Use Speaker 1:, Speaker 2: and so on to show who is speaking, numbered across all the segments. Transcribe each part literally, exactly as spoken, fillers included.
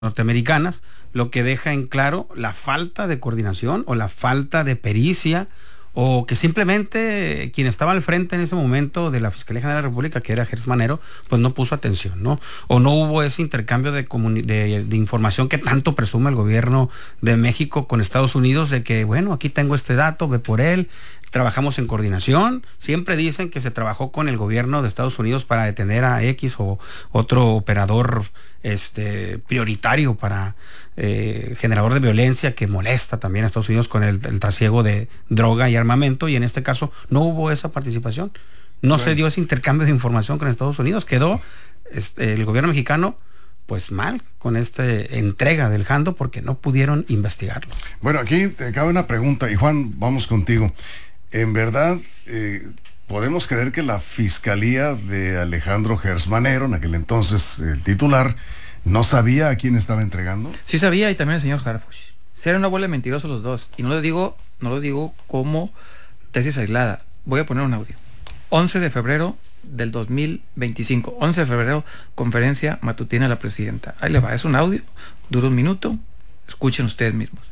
Speaker 1: norteamericanas, lo que deja en claro la falta de coordinación o la falta de pericia, o que simplemente quien estaba al frente en ese momento de la Fiscalía General de la República, que era Gers Manero, pues no puso atención, ¿no? O no hubo ese intercambio de, de, de información que tanto presume el gobierno de México con Estados Unidos, de que, bueno, aquí tengo este dato, ve por él, trabajamos en coordinación. Siempre dicen que se trabajó con el gobierno de Estados Unidos para detener a X o otro operador este, prioritario para eh, generador de violencia que molesta también a Estados Unidos con el, el trasiego de droga y armamento, y en este caso no hubo esa participación. No bueno. se dio ese intercambio de información con Estados Unidos. Quedó este, el gobierno mexicano pues mal con esta entrega del Jando porque no pudieron investigarlo.
Speaker 2: Bueno, aquí te cabe una pregunta, y Juan, vamos contigo. En verdad, eh, podemos creer que la fiscalía de Alejandro Gers Manero, en aquel entonces el titular, no sabía a quién estaba entregando.
Speaker 3: Sí sabía, y también el señor Harfuch. Era una bola de mentirosos los dos. Y no lo digo, no lo digo como tesis aislada. Voy a poner un audio. once de febrero del dos mil veinticinco. once de febrero, conferencia matutina de la presidenta. Ahí le va, es un audio, dura un minuto. Escuchen ustedes mismos.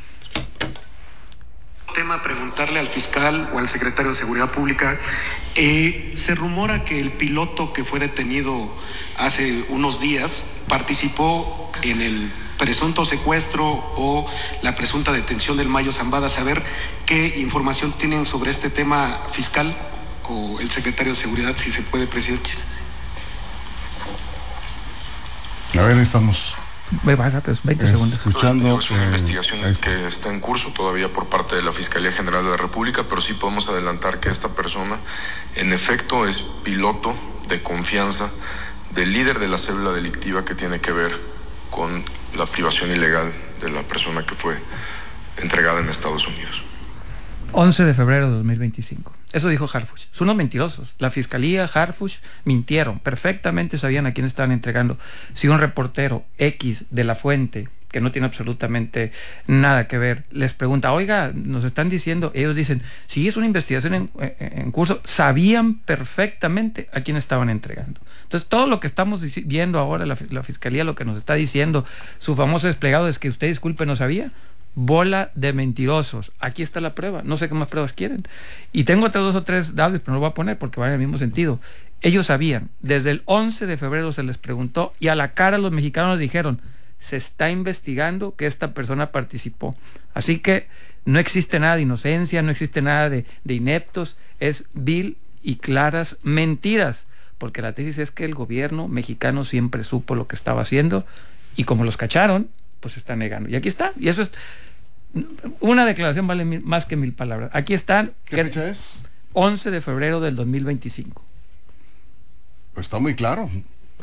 Speaker 4: Tema, preguntarle al fiscal o al secretario de Seguridad Pública. Eh, se rumora que el piloto que fue detenido hace unos días participó en el presunto secuestro o la presunta detención del Mayo Zambada. Saber qué información tienen sobre este tema, fiscal o el secretario de Seguridad, si se puede, presidente.
Speaker 2: A ver, estamos...
Speaker 3: veinte segundos.
Speaker 5: Escuchando, es una eh, investigación es que está en curso todavía por parte de la Fiscalía General de la República, pero sí podemos adelantar que esta persona en efecto es piloto de confianza del líder de la célula delictiva que tiene que ver con la privación ilegal de la persona que fue entregada en Estados Unidos.
Speaker 3: once de febrero de dos mil veinticinco. Eso dijo Harfuch. Son unos mentirosos. La Fiscalía, Harfuch, mintieron. Perfectamente sabían a quién estaban entregando. Si un reportero X de La Fuente, que no tiene absolutamente nada que ver, les pregunta, oiga, nos están diciendo, ellos dicen, sí, es una investigación en, en curso, sabían perfectamente a quién estaban entregando. Entonces, todo lo que estamos viendo ahora, la, la Fiscalía, lo que nos está diciendo, su famoso desplegado es que usted, disculpe, no sabía. Bola de mentirosos. Aquí está la prueba. No sé qué más pruebas quieren. Y tengo otros dos o tres audios, pero no lo voy a poner porque van en el mismo sentido. Ellos sabían. Desde el once de febrero se les preguntó y a la cara los mexicanos dijeron, se está investigando que esta persona participó. Así que no existe nada de inocencia, no existe nada de, de ineptos. Es vil y claras mentiras. Porque la tesis es que el gobierno mexicano siempre supo lo que estaba haciendo y como los cacharon, pues se está negando. Y aquí está. Y eso es... Una declaración vale mil, más que mil palabras. Aquí están.
Speaker 2: ¿Qué que, fecha es?
Speaker 3: once de febrero del dos mil veinticinco.
Speaker 2: Pues está muy claro.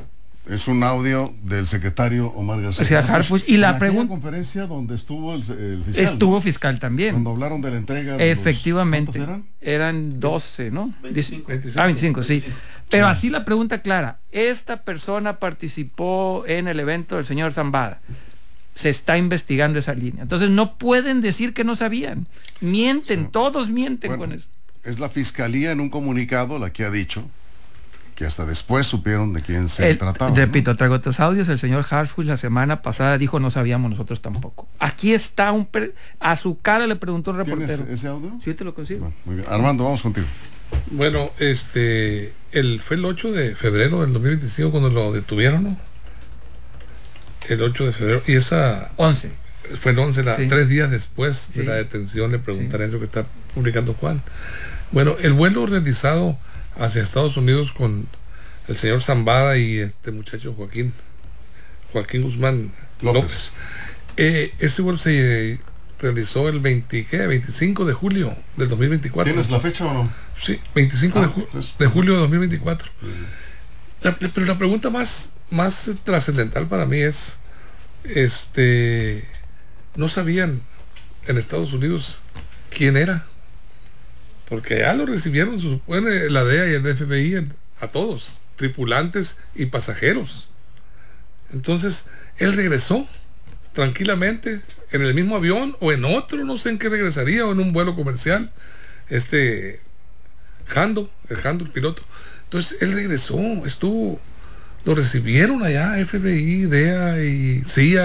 Speaker 2: Es un audio del secretario Omar García.
Speaker 3: O sea, Harfuch, y la pregunta...
Speaker 2: conferencia donde estuvo el, el fiscal.
Speaker 3: Estuvo
Speaker 2: ¿no?
Speaker 3: fiscal también.
Speaker 2: Cuando hablaron de la entrega de
Speaker 3: efectivamente.
Speaker 2: Los, eran?
Speaker 3: Eran doce, ¿no?
Speaker 1: veinticinco.
Speaker 3: Ah, veinticinco, sí. veinticinco. Pero así la pregunta clara. Esta persona participó en el evento del señor Zambada. Se está investigando esa línea. Entonces no pueden decir que no sabían. Mienten, sí. Todos mienten bueno, con eso.
Speaker 2: Es la Fiscalía en un comunicado la que ha dicho que hasta después supieron de quién se el, trataba.
Speaker 3: Repito,
Speaker 2: ¿no?
Speaker 3: traigo otros audios. El señor Harfuch la semana pasada dijo no sabíamos nosotros tampoco. Aquí está un... Per... A su cara le preguntó un reportero.
Speaker 2: ¿Tienes ese audio?
Speaker 3: Sí, te lo consigo.
Speaker 2: Bueno, muy bien. Armando, vamos contigo.
Speaker 6: Bueno, este... El, fue el ocho de febrero del dos mil veinticinco cuando lo detuvieron, ¿no? El ocho de febrero, y esa...
Speaker 3: once.
Speaker 6: Fue el once, la,
Speaker 3: sí. Tres días después
Speaker 6: sí. de la detención, le preguntaré sí. eso que está publicando Juan. Bueno, el vuelo realizado hacia Estados Unidos con el señor Zambada y este muchacho Joaquín, Joaquín Guzmán López. López. Eh, ese vuelo se realizó el veinte, ¿qué? veinticinco de julio del dos mil veinticuatro.
Speaker 2: ¿Tienes la fecha o no?
Speaker 6: Sí, veinticinco ah, de, ju pues, de julio de dos mil veinticuatro.
Speaker 2: Sí.
Speaker 6: La, pero la pregunta más, más trascendental para mí es, este, no sabían en Estados Unidos quién era, porque ya lo recibieron, se supone, la D E A y el F B I a todos, tripulantes y pasajeros. Entonces, él regresó tranquilamente en el mismo avión o en otro, no sé en qué regresaría, o en un vuelo comercial, este Jando, el Jando, el piloto. Entonces él regresó, estuvo lo recibieron allá F B I, D E A y C I A